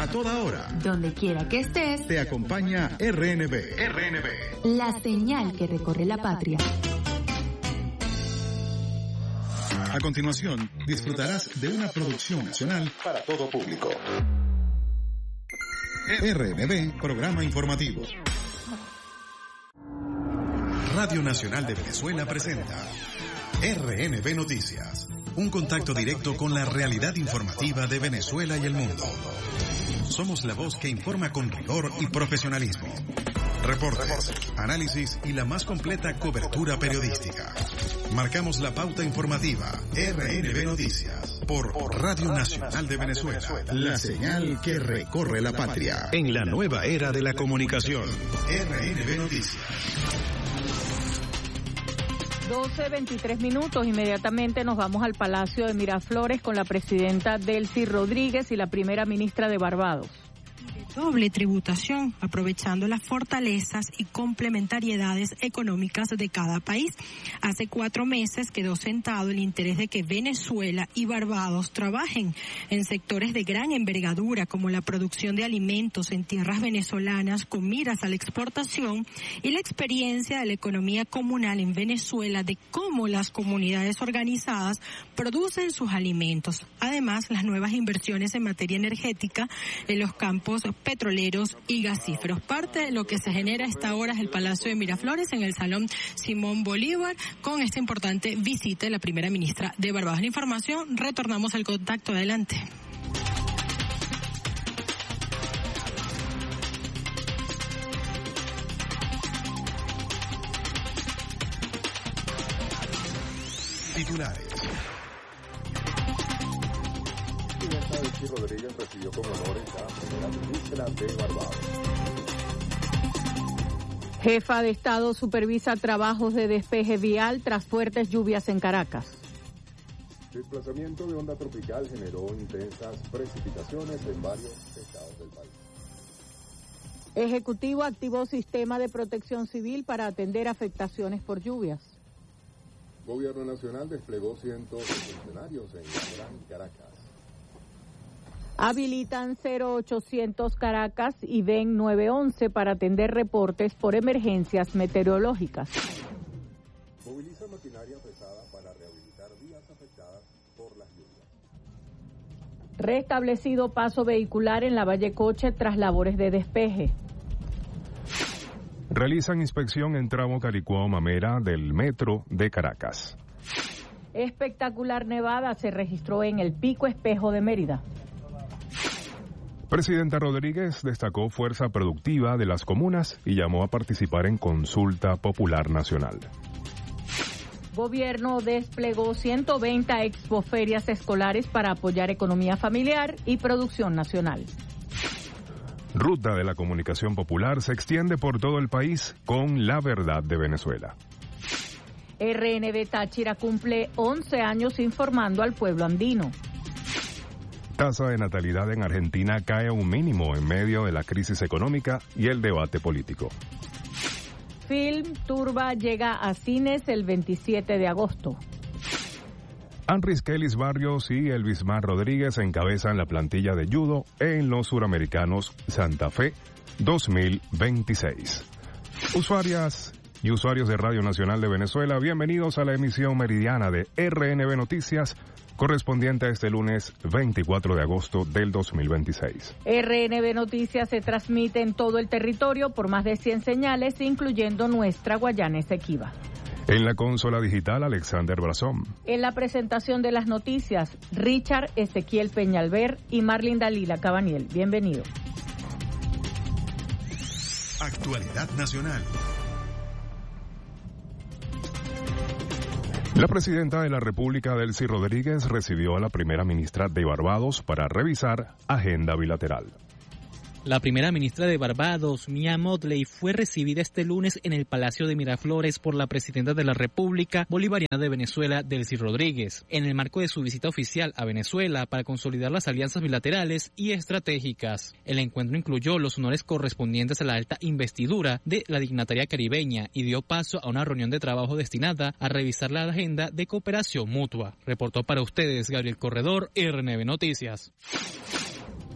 A toda hora. Donde quiera que estés. Te acompaña RNB. La señal que recorre la patria. A continuación, disfrutarás de una producción nacional para todo público. RNB, programa informativo. Radio Nacional de Venezuela presenta RNB Noticias, un contacto directo con la realidad informativa de Venezuela y el mundo. Somos la voz que informa con rigor y profesionalismo. Reportes, análisis y la más completa cobertura periodística. Marcamos la pauta informativa. RNB Noticias por Radio Nacional de Venezuela. La señal que recorre la patria. En la nueva era de la comunicación. RNB Noticias. 12:23. Inmediatamente nos vamos al Palacio de Miraflores con la presidenta Delcy Rodríguez y la primera ministra de Barbados. Doble tributación, aprovechando las fortalezas y complementariedades económicas de cada país. Hace 4 meses quedó sentado el interés de que Venezuela y Barbados trabajen en sectores de gran envergadura como la producción de alimentos en tierras venezolanas con miras a la exportación y la experiencia de la economía comunal en Venezuela de cómo las comunidades organizadas producen sus alimentos. Además, las nuevas inversiones en materia energética en los campos petroleros y gasíferos. Parte de lo que se genera a esta hora es el Palacio de Miraflores en el Salón Simón Bolívar con esta importante visita de la primera ministra de Barbados. La información, retornamos al contacto. Adelante. Titulares. Delcy Rodríguez recibió con honores a primera ministra de Barbados. Jefa de Estado supervisa trabajos de despeje vial tras fuertes lluvias en Caracas. Desplazamiento de onda tropical generó intensas precipitaciones en varios estados del país. Ejecutivo activó sistema de protección civil para atender afectaciones por lluvias. Gobierno Nacional desplegó cientos de funcionarios en la Gran Caracas. Habilitan 0800 Caracas y VEN 911 para atender reportes por emergencias meteorológicas. Moviliza maquinaria pesada para rehabilitar vías afectadas por las lluvias. Restablecido paso vehicular en la Valle Coche tras labores de despeje. Realizan inspección en tramo Caricuao-Mamera del metro de Caracas. Espectacular nevada se registró en el Pico Espejo de Mérida. Presidenta Rodríguez destacó fuerza productiva de las comunas y llamó a participar en consulta popular nacional. Gobierno desplegó 120 expoferias escolares para apoyar economía familiar y producción nacional. Ruta de la comunicación popular se extiende por todo el país con La Verdad de Venezuela. RNB Táchira cumple 11 años informando al pueblo andino. Tasa de natalidad en Argentina cae a un mínimo en medio de la crisis económica y el debate político. Film Turba llega a cines el 27 de agosto. Anris Kellis Barrios y Elvismar Rodríguez encabezan la plantilla de judo en los Suramericanos Santa Fe 2026. Usuarias y usuarios de Radio Nacional de Venezuela, bienvenidos a la emisión meridiana de RNB Noticias, correspondiente a este lunes 24 de agosto del 2026. RNB Noticias se transmite en todo el territorio por más de 100 señales, incluyendo nuestra Guayana Esequiba. En la consola digital, Alexander Brazón. En la presentación de las noticias, Richard Ezequiel Peñalver y Marlin Dalila Cabaniel. Bienvenido. Actualidad nacional. La presidenta de la República, Delcy Rodríguez, recibió a la primera ministra de Barbados para revisar agenda bilateral. La primera ministra de Barbados, Mia Mottley, fue recibida este lunes en el Palacio de Miraflores por la presidenta de la República Bolivariana de Venezuela, Delcy Rodríguez, en el marco de su visita oficial a Venezuela para consolidar las alianzas bilaterales y estratégicas. El encuentro incluyó los honores correspondientes a la alta investidura de la dignataria caribeña y dio paso a una reunión de trabajo destinada a revisar la agenda de cooperación mutua. Reportó para ustedes Gabriel Corredor, RNB Noticias.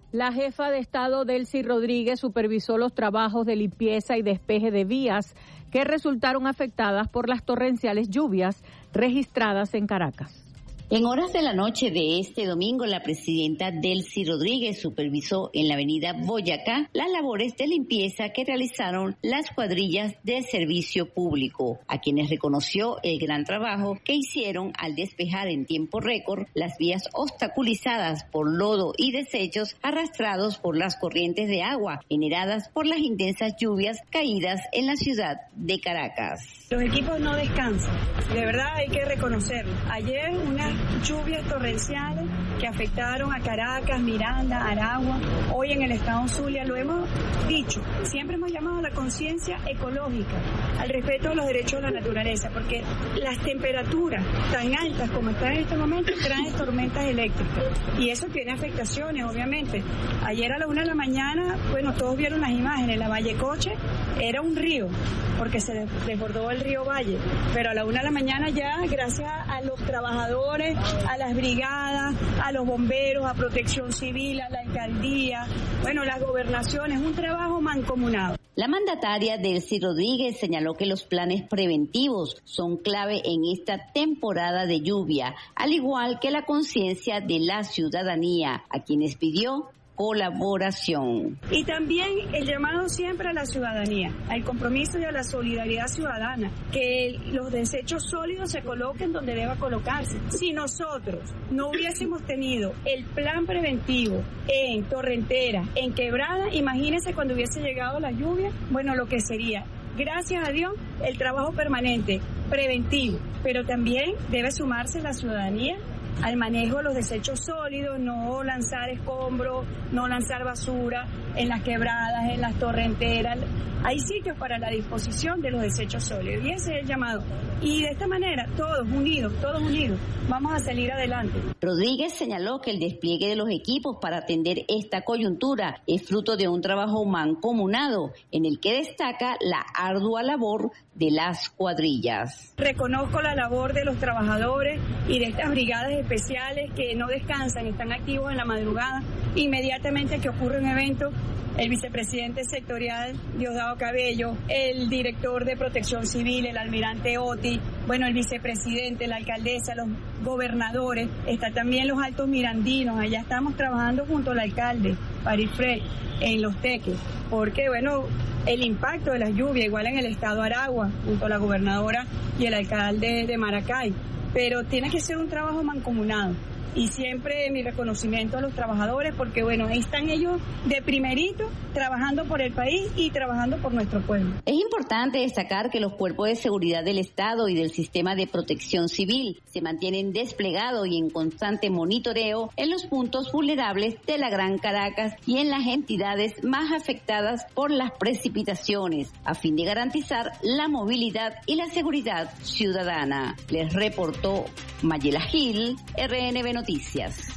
La jefa de Estado, Delcy Rodríguez, supervisó los trabajos de limpieza y despeje de vías que resultaron afectadas por las torrenciales lluvias registradas en Caracas. En horas de la noche de este domingo, la presidenta Delcy Rodríguez supervisó en la avenida Boyacá las labores de limpieza que realizaron las cuadrillas de servicio público, a quienes reconoció el gran trabajo que hicieron al despejar en tiempo récord las vías obstaculizadas por lodo y desechos arrastrados por las corrientes de agua generadas por las intensas lluvias caídas en la ciudad de Caracas. Los equipos no descansan, de verdad hay que reconocerlo. Ayer unas lluvias torrenciales que afectaron a Caracas, Miranda, Aragua, hoy en el estado Zulia, lo hemos dicho, siempre hemos llamado a la conciencia ecológica, al respeto a los derechos de la naturaleza, porque las temperaturas tan altas como están en este momento traen tormentas eléctricas y eso tiene afectaciones, obviamente. Ayer a la 1 de la mañana, bueno, todos vieron las imágenes, la Vallecoche era un río, porque se desbordó el río Valle, pero a la 1 de la mañana ya, gracias a los trabajadores, a las brigadas, a los bomberos, a Protección Civil, a la alcaldía, bueno, las gobernaciones, un trabajo mancomunado. La mandataria Delcy Rodríguez señaló que los planes preventivos son clave en esta temporada de lluvia, al igual que la conciencia de la ciudadanía, a quienes pidió colaboración. Y también el llamado siempre a la ciudadanía, al compromiso y a la solidaridad ciudadana, que los desechos sólidos se coloquen donde deba colocarse. Si nosotros no hubiésemos tenido el plan preventivo en Torrentera, en Quebrada, imagínense cuando hubiese llegado la lluvia, bueno, lo que sería. Gracias a Dios, el trabajo permanente, preventivo, pero también debe sumarse la ciudadanía al manejo de los desechos sólidos, no lanzar escombros, no lanzar basura en las quebradas, en las torrenteras. Hay sitios para la disposición de los desechos sólidos y ese es el llamado. Y de esta manera, todos unidos, vamos a salir adelante. Rodríguez señaló que el despliegue de los equipos para atender esta coyuntura es fruto de un trabajo mancomunado en el que destaca la ardua labor de las cuadrillas. Reconozco la labor de los trabajadores y de estas brigadas especiales que no descansan, están activos en la madrugada. Inmediatamente que ocurre un evento, el vicepresidente sectorial Diosdado Cabello, el director de Protección Civil, el almirante Oti, bueno, el vicepresidente, la alcaldesa, los gobernadores, están también los altos mirandinos, allá estamos trabajando junto al alcalde, Parifrey, en Los Teques, porque bueno, el impacto de las lluvias, igual en el estado Aragua, junto a la gobernadora y el alcalde de Maracay, pero tiene que ser un trabajo mancomunado. Y siempre mi reconocimiento a los trabajadores porque, bueno, ahí están ellos de primerito trabajando por el país y trabajando por nuestro pueblo. Es importante destacar que los cuerpos de seguridad del Estado y del sistema de protección civil se mantienen desplegados y en constante monitoreo en los puntos vulnerables de la Gran Caracas y en las entidades más afectadas por las precipitaciones, a fin de garantizar la movilidad y la seguridad ciudadana. Les reportó Mayela Gil, RNB Noticias.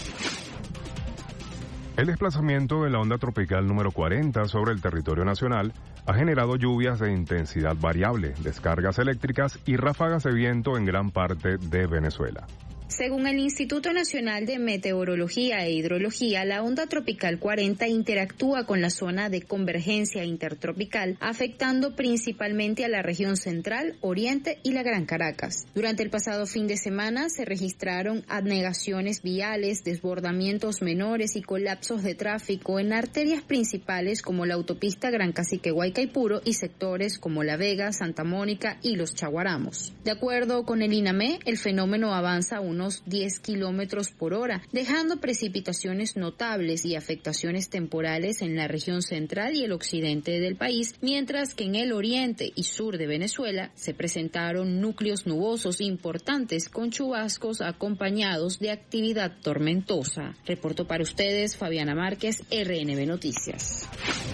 El desplazamiento de la onda tropical número 40 sobre el territorio nacional ha generado lluvias de intensidad variable, descargas eléctricas y ráfagas de viento en gran parte de Venezuela. Según el Instituto Nacional de Meteorología e Hidrología, la onda tropical 40 interactúa con la zona de convergencia intertropical, afectando principalmente a la región central, oriente y la Gran Caracas. Durante el pasado fin de semana se registraron anegaciones viales, desbordamientos menores y colapsos de tráfico en arterias principales como la autopista Gran Cacique Guaycaipuro y sectores como La Vega, Santa Mónica y Los Chaguaramos. De acuerdo con el INAME, el fenómeno avanza a unos 10 kilómetros por hora, dejando precipitaciones notables y afectaciones temporales en la región central y el occidente del país, mientras que en el oriente y sur de Venezuela se presentaron núcleos nubosos importantes con chubascos acompañados de actividad tormentosa. Reportó para ustedes Fabiana Márquez, RNB Noticias.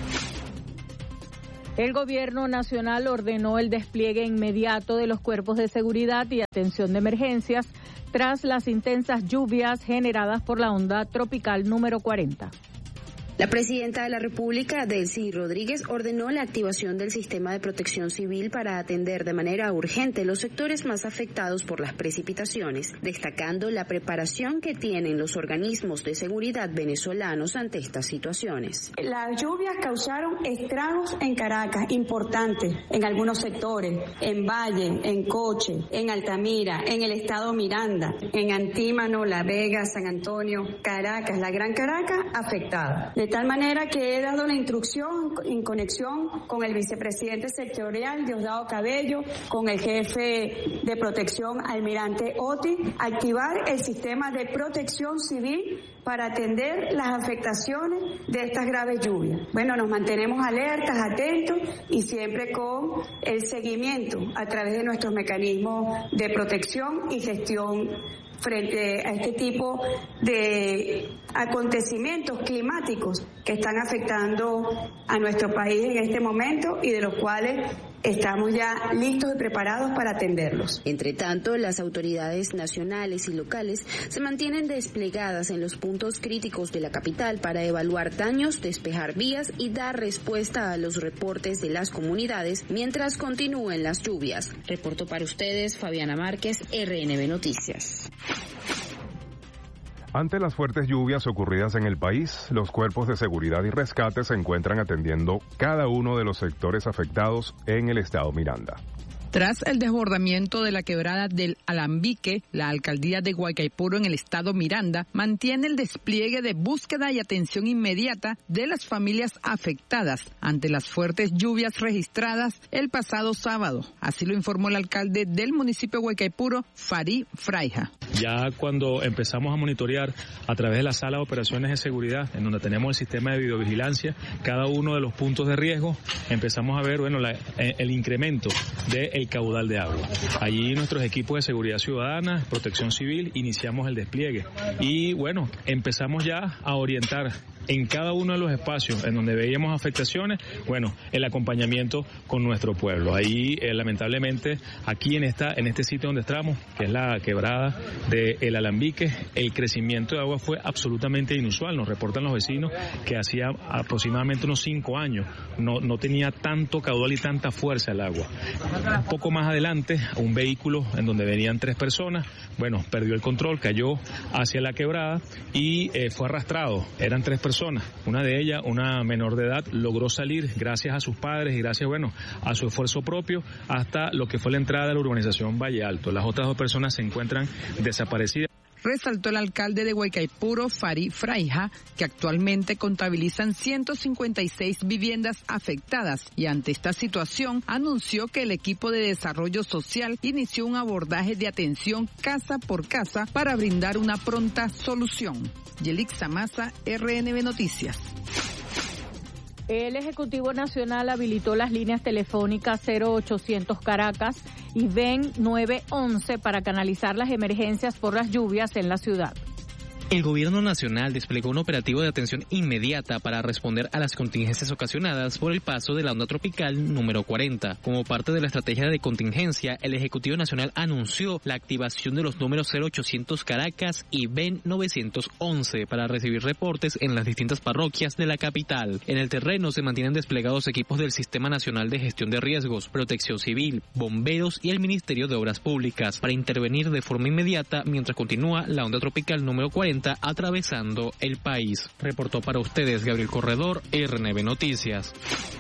El gobierno nacional ordenó el despliegue inmediato de los cuerpos de seguridad y atención de emergencias tras las intensas lluvias generadas por la onda tropical número 40. La presidenta de la República, Delcy Rodríguez, ordenó la activación del sistema de protección civil para atender de manera urgente los sectores más afectados por las precipitaciones, destacando la preparación que tienen los organismos de seguridad venezolanos ante estas situaciones. Las lluvias causaron estragos en Caracas importantes en algunos sectores, en Valle, en Coche, en Altamira, en el estado Miranda, en Antímano, La Vega, San Antonio, Caracas, la Gran Caracas afectada. De tal manera que he dado la instrucción en conexión con el vicepresidente sectorial, Diosdado Cabello, con el jefe de protección, almirante Oti, activar el sistema de protección civil para atender las afectaciones de estas graves lluvias. Bueno, nos mantenemos alertas, atentos y siempre con el seguimiento a través de nuestros mecanismos de protección y gestión frente a este tipo de acontecimientos climáticos que están afectando a nuestro país en este momento y de los cuales estamos ya listos y preparados para atenderlos. Entre tanto, las autoridades nacionales y locales se mantienen desplegadas en los puntos críticos de la capital para evaluar daños, despejar vías y dar respuesta a los reportes de las comunidades mientras continúen las lluvias. Reportó para ustedes Fabiana Márquez, RNB Noticias. Ante las fuertes lluvias ocurridas en el país, los cuerpos de seguridad y rescate se encuentran atendiendo cada uno de los sectores afectados en el estado Miranda. Tras el desbordamiento de la quebrada del Alambique, la alcaldía de Guaycaipuro en el estado Miranda mantiene el despliegue de búsqueda y atención inmediata de las familias afectadas ante las fuertes lluvias registradas el pasado sábado. Así lo informó el alcalde del municipio de Guaycaipuro, Farí Fraija. Ya cuando empezamos a monitorear a través de la sala de operaciones de seguridad, en donde tenemos el sistema de videovigilancia, cada uno de los puntos de riesgo, empezamos a ver el incremento del caudal de agua. Allí nuestros equipos de seguridad ciudadana, protección civil, iniciamos el despliegue y empezamos ya a orientar en cada uno de los espacios en donde veíamos afectaciones, el acompañamiento con nuestro pueblo. Ahí, lamentablemente, aquí en este sitio donde estamos, que es la quebrada del Alambique, el crecimiento de agua fue absolutamente inusual. Nos reportan los vecinos que hacía aproximadamente unos 5 años no tenía tanto caudal y tanta fuerza el agua. Un poco más adelante, un vehículo en donde venían 3 personas, perdió el control, cayó hacia la quebrada y fue arrastrado. Eran 3 personas. Una de ellas, una menor de edad, logró salir gracias a sus padres y gracias, a su esfuerzo propio hasta lo que fue la entrada de la urbanización Valle Alto. Las otras 2 personas se encuentran desaparecidas. Resaltó el alcalde de Guaycaipuro, Farí Fraija, que actualmente contabilizan 156 viviendas afectadas y ante esta situación anunció que el equipo de desarrollo social inició un abordaje de atención casa por casa para brindar una pronta solución. Yelixa Maza, RNB Noticias. El Ejecutivo Nacional habilitó las líneas telefónicas 0800 Caracas y VEN 911 para canalizar las emergencias por las lluvias en la ciudad. El Gobierno Nacional desplegó un operativo de atención inmediata para responder a las contingencias ocasionadas por el paso de la onda tropical número 40. Como parte de la estrategia de contingencia, el Ejecutivo Nacional anunció la activación de los números 0800 Caracas y VEN 911 para recibir reportes en las distintas parroquias de la capital. En el terreno se mantienen desplegados equipos del Sistema Nacional de Gestión de Riesgos, Protección Civil, Bomberos y el Ministerio de Obras Públicas para intervenir de forma inmediata mientras continúa la onda tropical número 40 atravesando el país. Reportó para ustedes Gabriel Corredor, RNB Noticias.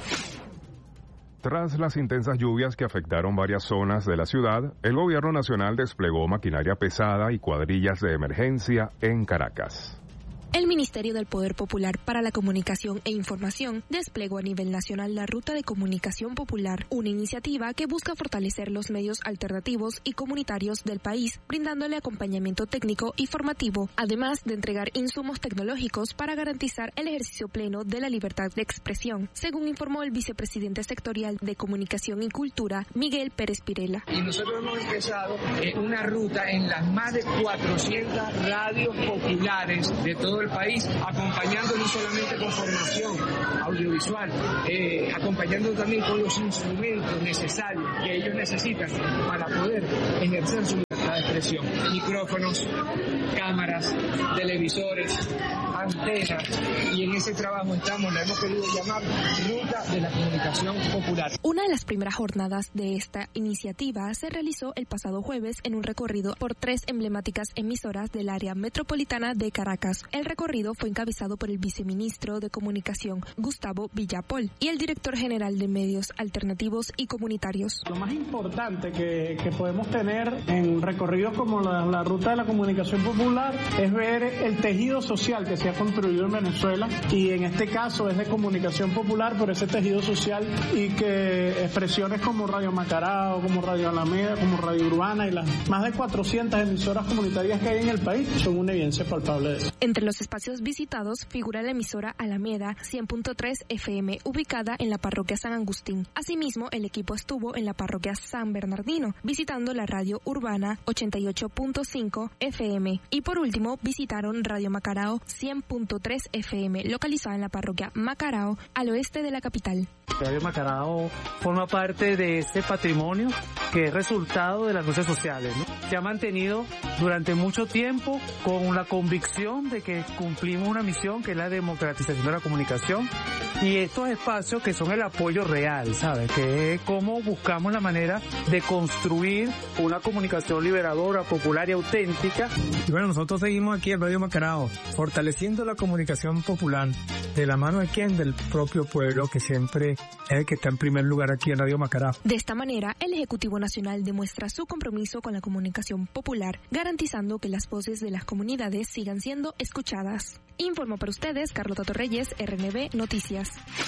Tras las intensas lluvias que afectaron varias zonas de la ciudad, el Gobierno Nacional desplegó maquinaria pesada y cuadrillas de emergencia en Caracas. El Ministerio del Poder Popular para la Comunicación e Información desplegó a nivel nacional la Ruta de Comunicación Popular, una iniciativa que busca fortalecer los medios alternativos y comunitarios del país, brindándole acompañamiento técnico y formativo, además de entregar insumos tecnológicos para garantizar el ejercicio pleno de la libertad de expresión, según informó el vicepresidente sectorial de Comunicación y Cultura, Miguel Pérez Pirela. Y nosotros hemos empezado una ruta en las más de 400 radios populares de todo el país, acompañando no solamente con formación audiovisual, acompañando también con los instrumentos necesarios que ellos necesitan para poder ejercer su libertad de expresión. Micrófonos, cámaras, televisores, antenas, y en ese trabajo estamos, le hemos querido llamar Ruta de la Comunicación Popular. Una de las primeras jornadas de esta iniciativa se realizó el pasado jueves en un recorrido por 3 emblemáticas emisoras del área metropolitana de Caracas. El recorrido fue encabezado por el viceministro de Comunicación, Gustavo Villapol, y el director general de Medios Alternativos y Comunitarios. Lo más importante que podemos tener en recorridos como la Ruta de la Comunicación Popular es ver el tejido social que se ha construido en Venezuela, y en este caso es de comunicación popular por ese tejido social, y que expresiones como Radio Macarao, como Radio Alameda, como Radio Urbana y las más de 400 emisoras comunitarias que hay en el país son una evidencia palpable de eso. Entre los espacios visitados figura la emisora Alameda 100.3 FM, ubicada en la parroquia San Agustín. Asimismo, el equipo estuvo en la parroquia San Bernardino, visitando la Radio Urbana 88.5 FM. Y por último, visitaron Radio Macarao 100.3 FM, localizada en la parroquia Macarao, al oeste de la capital. Radio Macarao forma parte de este patrimonio que es resultado de las luchas sociales, ¿no? Se ha mantenido durante mucho tiempo con la convicción de que cumplimos una misión que es la democratización de la comunicación, y estos espacios que son el apoyo real, ¿sabes? Que es cómo buscamos la manera de construir una comunicación liberadora, popular y auténtica. Y bueno, nosotros seguimos aquí en Radio Macarao, fortaleciendo la comunicación popular, de la mano de quién, del propio pueblo, que siempre es el que está en primer lugar aquí en Radio Macarao. De esta manera, el Ejecutivo Nacional demuestra su compromiso con la comunicación popular, garantizando que las voces de las comunidades sigan siendo escuchadas. Informó para ustedes Carlota Torreyes, RNB Noticias.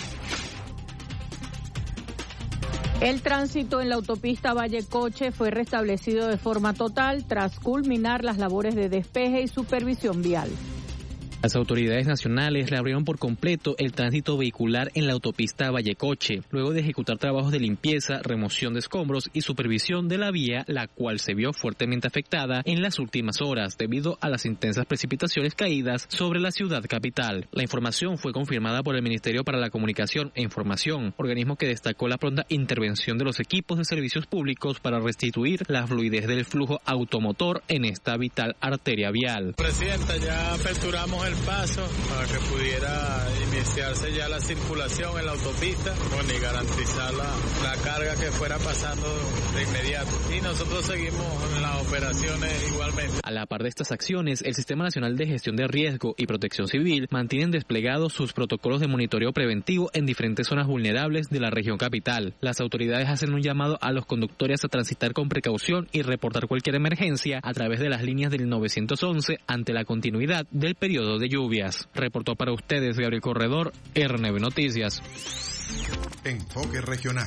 El tránsito en la autopista Vallecoche fue restablecido de forma total tras culminar las labores de despeje y supervisión vial. Las autoridades nacionales reabrieron por completo el tránsito vehicular en la autopista Vallecoche, luego de ejecutar trabajos de limpieza, remoción de escombros y supervisión de la vía, la cual se vio fuertemente afectada en las últimas horas debido a las intensas precipitaciones caídas sobre la ciudad capital. La información fue confirmada por el Ministerio para la Comunicación e Información, organismo que destacó la pronta intervención de los equipos de servicios públicos para restituir la fluidez del flujo automotor en esta vital arteria vial. Presidenta, ya aperturamos el paso para que pudiera iniciarse ya la circulación en la autopista, y garantizar la carga que fuera pasando de inmediato. Y nosotros seguimos en las operaciones igualmente. A la par de estas acciones, el Sistema Nacional de Gestión de Riesgo y Protección Civil mantienen desplegados sus protocolos de monitoreo preventivo en diferentes zonas vulnerables de la región capital. Las autoridades hacen un llamado a los conductores a transitar con precaución y reportar cualquier emergencia a través de las líneas del 911 ante la continuidad del periodo de lluvias. Reportó para ustedes Gabriel Corredor, RNB Noticias. Enfoque regional.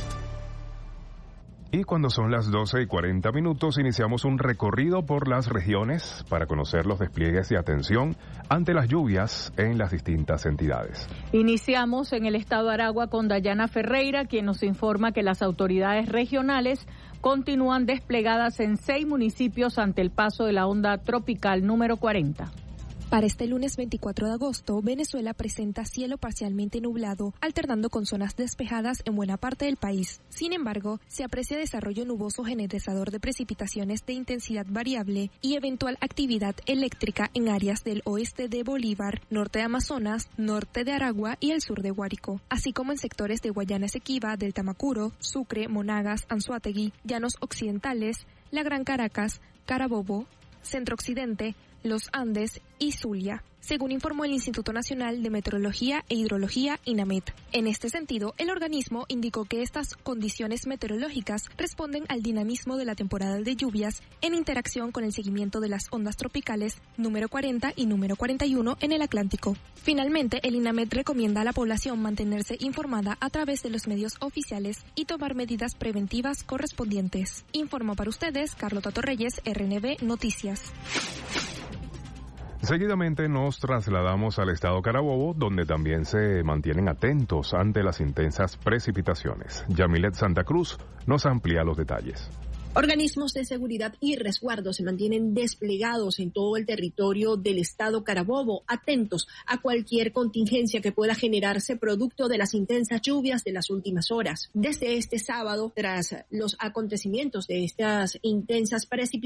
Y cuando son las 12:40, iniciamos un recorrido por las regiones para conocer los despliegues de atención ante las lluvias en las distintas entidades. Iniciamos en el estado de Aragua con Dayana Ferreira, quien nos informa que las autoridades regionales continúan desplegadas en 6 municipios ante el paso de la onda tropical número 40. Para este lunes 24 de agosto, Venezuela presenta cielo parcialmente nublado, alternando con zonas despejadas en buena parte del país. Sin embargo, se aprecia desarrollo nuboso generalizador de precipitaciones de intensidad variable y eventual actividad eléctrica en áreas del oeste de Bolívar, norte de Amazonas, norte de Aragua y el sur de Guárico, así como en sectores de Guayana Esequiba, del Tamacuro, Sucre, Monagas, Anzoátegui, Llanos Occidentales, La Gran Caracas, Carabobo, Centro Occidente, Los Andes y Zulia, según informó el Instituto Nacional de Meteorología e Hidrología, INAMET. En este sentido, el organismo indicó que estas condiciones meteorológicas responden al dinamismo de la temporada de lluvias en interacción con el seguimiento de las ondas tropicales número 40 y número 41 en el Atlántico. Finalmente, el INAMET recomienda a la población mantenerse informada a través de los medios oficiales y tomar medidas preventivas correspondientes. Informó para ustedes Carlota Torreyes, RNB Noticias. Seguidamente nos trasladamos al estado Carabobo, donde también se mantienen atentos ante las intensas precipitaciones. Yamilet Santa Cruz nos amplía los detalles. Organismos de seguridad y resguardo se mantienen desplegados en todo el territorio del estado Carabobo, atentos a cualquier contingencia que pueda generarse producto de las intensas lluvias de las últimas horas. Desde este sábado, tras los acontecimientos de estas intensas precipitaciones,